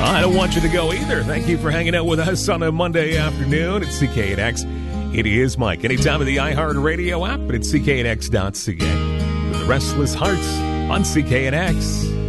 I don't want you to go either. Thank you for hanging out with us on a Monday afternoon at CKNX. It is Mike. Anytime of the iHeartRadio app, but at CKNX.ca. With the Restless Hearts on CKNX.